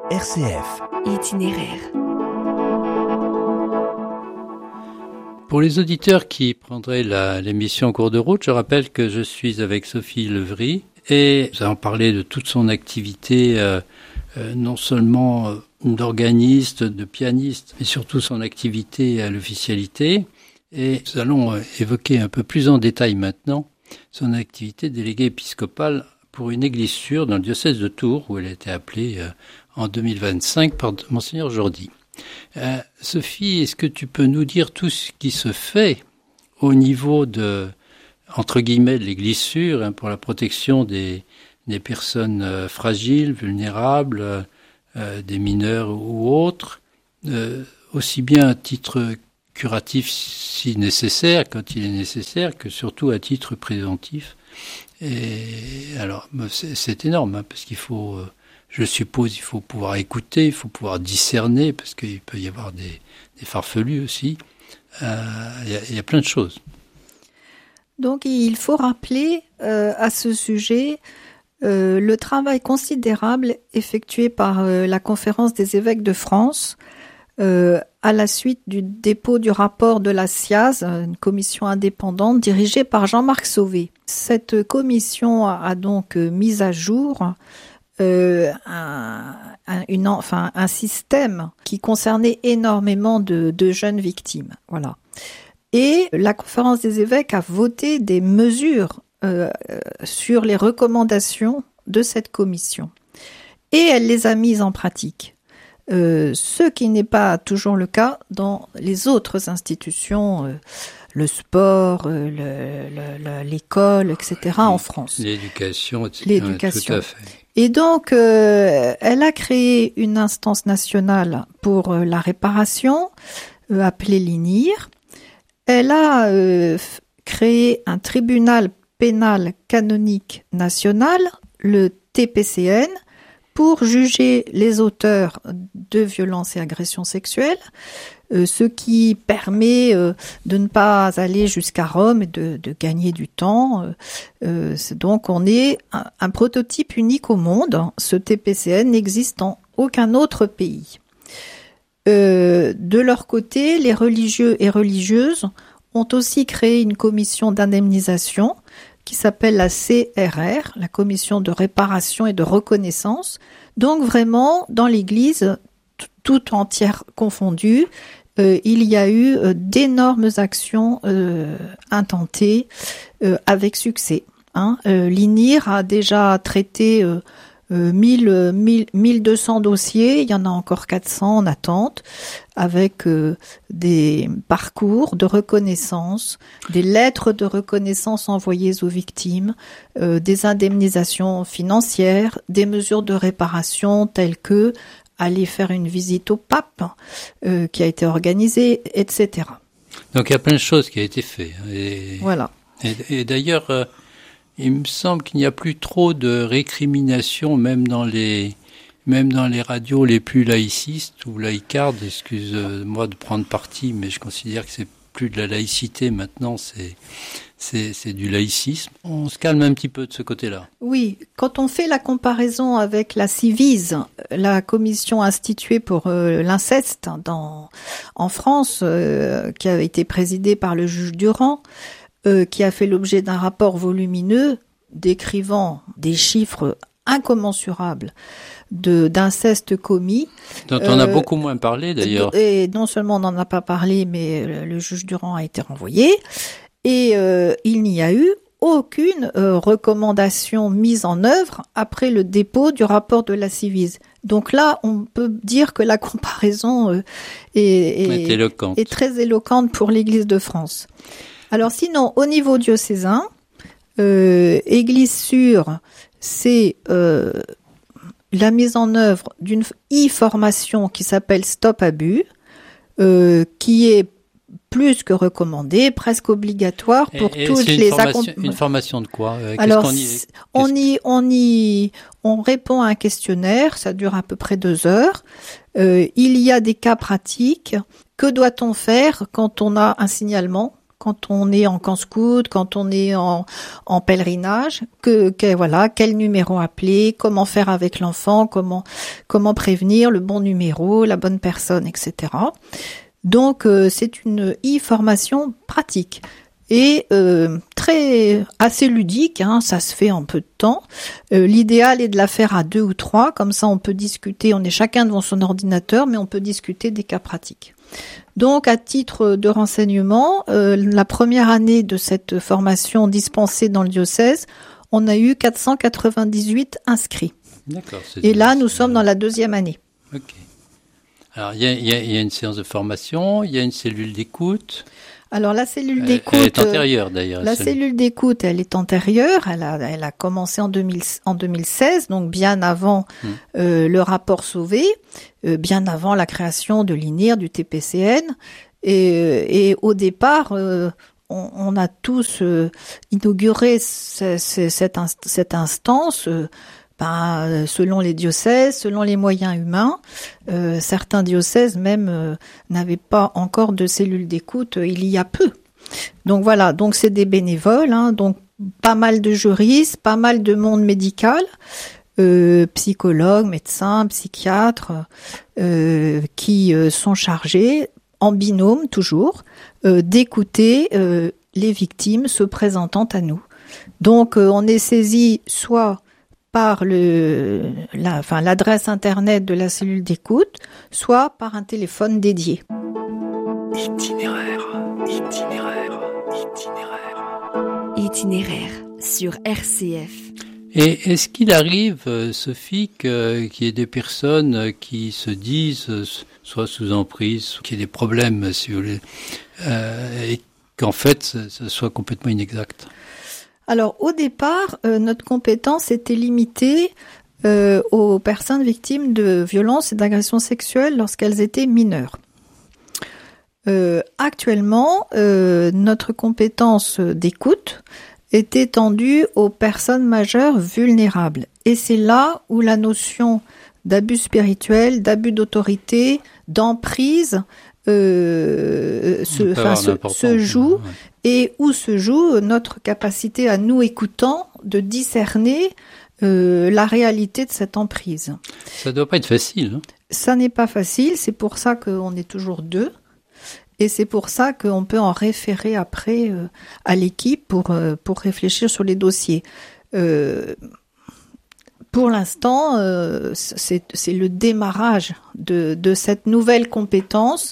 RCF. Itinéraire. Pour les auditeurs qui prendraient l'émission en cours de route, je rappelle que je suis avec Sophie Levry et nous allons parler de toute son activité, non seulement d'organiste, de pianiste, mais surtout son activité à l'officialité. Et nous allons évoquer un peu plus en détail maintenant son activité de déléguée épiscopale pour une église sûre dans le diocèse de Tours, où elle a été appelée en 2025 par Monseigneur Jordi. Sophie, est-ce que tu peux nous dire tout ce qui se fait au niveau de, entre guillemets, de l'église sûre, pour la protection des personnes fragiles, vulnérables, des mineurs ou autres, aussi bien à titre curatif si nécessaire, quand il est nécessaire, que surtout à titre préventif. Et alors, c'est énorme, parce qu'il faut, je suppose, il faut pouvoir écouter, il faut pouvoir discerner, parce qu'il peut y avoir des farfelus aussi. Il y a plein de choses. Donc, il faut rappeler à ce sujet le travail considérable effectué par la Conférence des évêques de France à la suite du dépôt du rapport de la SIAZ, une commission indépendante dirigée par Jean-Marc Sauvé. Cette commission a donc mis à jour un système qui concernait énormément de jeunes victimes. Voilà. Et la Conférence des évêques a voté des mesures sur les recommandations de cette commission. Et elle les a mises en pratique. Ce qui n'est pas toujours le cas dans les autres institutions, le sport, l'école, etc. en France. L'éducation, etc. L'éducation. Tout à fait. Et donc, elle a créé une instance nationale pour la réparation, appelée l'INIR. Elle a créé un tribunal pénal canonique national, le TPCN, pour juger les auteurs de violences et agressions sexuelles, ce qui permet de ne pas aller jusqu'à Rome et de gagner du temps. Donc on est un prototype unique au monde. Ce TPCN n'existe dans aucun autre pays. De leur côté, les religieux et religieuses ont aussi créé une commission d'indemnisation qui s'appelle la CRR, la commission de réparation et de reconnaissance. Donc vraiment, dans l'Église, toute entière confondue, il y a eu d'énormes actions intentées avec succès. L'INIR a déjà traité 1200 dossiers, il y en a encore 400 en attente, avec des parcours de reconnaissance, des lettres de reconnaissance envoyées aux victimes, des indemnisations financières, des mesures de réparation telles que aller faire une visite au pape qui a été organisée, etc. Donc il y a plein de choses qui ont été faites. Voilà. Et d'ailleurs, il me semble qu'il n'y a plus trop de récriminations, même dans les radios les plus laïcistes ou laïcardes. Excuse-moi de prendre parti, mais je considère que c'est plus de la laïcité maintenant, c'est du laïcisme. On se calme un petit peu de ce côté-là. Oui, quand on fait la comparaison avec la Civise, la commission instituée pour l'inceste en France, qui a été présidée par le juge Durand, qui a fait l'objet d'un rapport volumineux décrivant des chiffres incommensurables d'inceste commis. Dont on a beaucoup moins parlé d'ailleurs. Et non seulement on n'en a pas parlé, mais le juge Durand a été renvoyé. Et il n'y a eu aucune recommandation mise en œuvre après le dépôt du rapport de la Civise. Donc là, on peut dire que la comparaison est très éloquente pour l'Église de France. Alors sinon, au niveau diocésain, Église sûre, c'est la mise en œuvre d'une e-formation qui s'appelle Stop Abus, qui est plus que recommandée, presque obligatoire pour tous les accompagnants. Une formation de quoi? Alors, on répond à un questionnaire, ça dure à peu près 2 heures. Il y a des cas pratiques. Que doit-on faire quand on a un signalement? quand on est en camp scout, quand on est en pèlerinage, voilà, quel numéro appeler, comment faire avec l'enfant, comment prévenir le bon numéro, la bonne personne, etc. Donc c'est une e-formation pratique et assez ludique, hein, ça se fait en peu de temps. L'idéal est de la faire à 2 ou 3, comme ça on peut discuter, on est chacun devant son ordinateur, mais on peut discuter des cas pratiques. Donc, à titre de renseignement, la première année de cette formation dispensée dans le diocèse, on a eu 498 inscrits. D'accord. Et là, nous sommes dans la 2e année. Ok. Alors, il y a une séance de formation, il y a une cellule d'écoute. Alors, la cellule d'écoute... Elle est antérieure, d'ailleurs. La cellule d'écoute, elle est antérieure. Elle a commencé en 2016, donc bien avant le rapport Sauvé, bien avant la création de l'INIR, du TPCN. Et au départ, on a tous inauguré cette instance selon les diocèses, selon les moyens humains. Certains diocèses même n'avaient pas encore de cellules d'écoute il y a peu. Donc voilà, donc c'est des bénévoles, hein, donc pas mal de juristes, pas mal de monde médical, psychologues, médecins, psychiatres, qui sont chargés, en binôme toujours, d'écouter les victimes se présentant à nous. Donc on est saisi soit par l'adresse internet de la cellule d'écoute, soit par un téléphone dédié. Itinéraire sur RCF. Et est-ce qu'il arrive, Sophie, qu'il y ait des personnes qui se disent, soit sous emprise, qu'il y ait des problèmes, si vous voulez, et qu'en fait, ça soit complètement inexact? Alors, au départ, notre compétence était limitée aux personnes victimes de violences et d'agressions sexuelles lorsqu'elles étaient mineures. Actuellement, notre compétence d'écoute est étendue aux personnes majeures vulnérables. Et c'est là où la notion d'abus spirituel, d'abus d'autorité, d'emprise se joue, ouais. Et où se joue notre capacité à nous écoutants de discerner la réalité de cette emprise. Ça doit pas être facile. Hein. Ça n'est pas facile, c'est pour ça qu'on est toujours 2. Et c'est pour ça qu'on peut en référer après à l'équipe pour réfléchir sur les dossiers. Pour l'instant, c'est le démarrage de cette nouvelle compétence.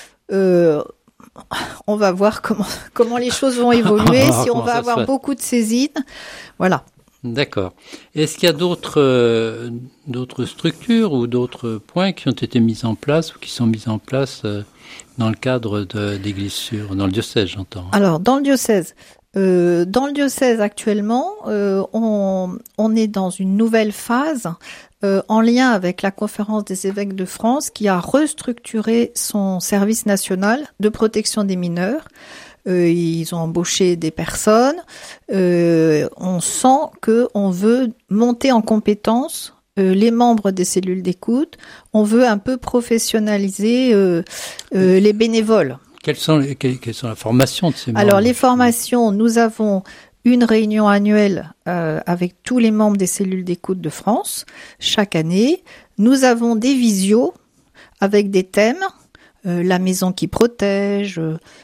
On va voir comment les choses vont évoluer, si on va avoir beaucoup de saisines. Voilà. D'accord. Est-ce qu'il y a d'autres structures ou d'autres points qui ont été mis en place ou qui sont mis en place dans le cadre d'Église Sûre, dans le diocèse, j'entends? Alors, dans le diocèse actuellement, on est dans une nouvelle phase en lien avec la Conférence des évêques de France qui a restructuré son service national de protection des mineurs. Ils ont embauché des personnes. On sent qu'on veut monter en compétence les membres des cellules d'écoute. On veut un peu professionnaliser les bénévoles. Quelles sont la formation de ces membres? Alors, les formations, nous avons une réunion annuelle avec tous les membres des cellules d'écoute de France, chaque année. Nous avons des visios avec des thèmes, la maison qui protège,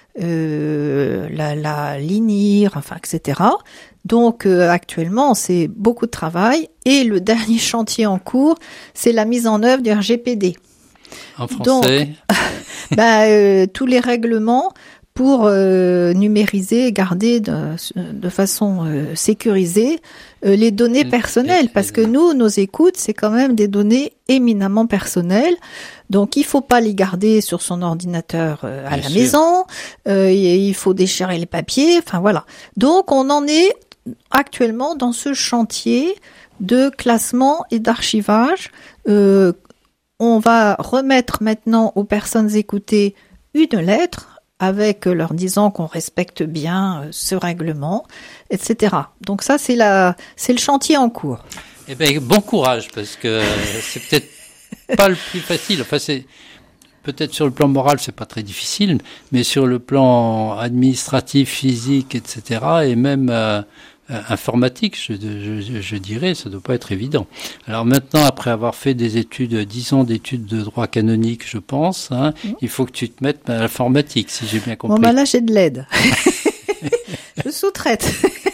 la l'INIR, enfin, etc. Donc, actuellement, c'est beaucoup de travail. Et le dernier chantier en cours, c'est la mise en œuvre du RGPD. En français? Donc, tous les règlements pour numériser et garder de façon sécurisée les données personnelles. Parce que nous, nos écoutes, c'est quand même des données éminemment personnelles. Donc, il faut pas les garder sur son ordinateur à la maison. Il faut déchirer les papiers. Enfin, voilà. Donc, on en est actuellement dans ce chantier de classement et d'archivage. On va remettre maintenant aux personnes écoutées une lettre avec leur disant qu'on respecte bien ce règlement, etc. Donc ça, c'est le chantier en cours. Eh bien, bon courage, parce que c'est peut-être pas le plus facile. Enfin, peut-être sur le plan moral, c'est pas très difficile, mais sur le plan administratif, physique, etc., et même informatique, je dirais, ça doit pas être évident. Alors maintenant, après avoir fait des études, 10 ans d'études de droit canonique, je pense, il faut que tu te mettes à l'informatique, si j'ai bien compris. Bon, là, j'ai de l'aide. Je sous-traite.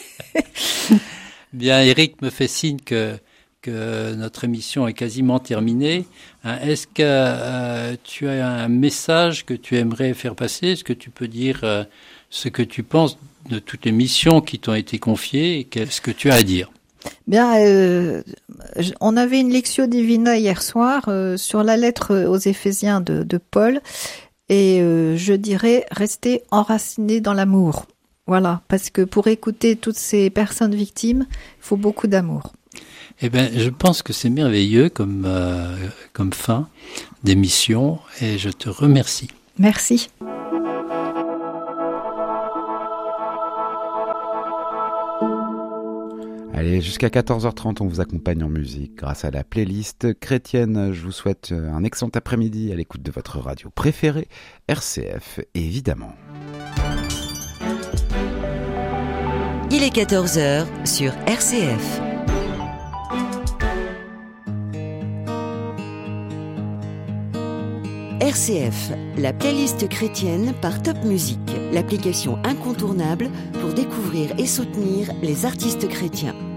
Bien, Eric me fait signe que notre émission est quasiment terminée. Est-ce que tu as un message que tu aimerais faire passer? Est-ce que tu peux dire ce que tu penses de toutes les missions qui t'ont été confiées et qu'est-ce que tu as à dire? Bien, on avait une Lectio Divina hier soir sur la lettre aux Éphésiens de Paul et je dirais rester enraciné dans l'amour. Voilà, parce que pour écouter toutes ces personnes victimes, il faut beaucoup d'amour. Eh bien, je pense que c'est merveilleux comme fin d'émission et je te remercie. Merci. Allez, jusqu'à 14h30, on vous accompagne en musique grâce à la playlist chrétienne. Je vous souhaite un excellent après-midi à l'écoute de votre radio préférée, RCF, évidemment. Il est 14h sur RCF. RCF, la playlist chrétienne par Top Music, l'application incontournable pour découvrir et soutenir les artistes chrétiens.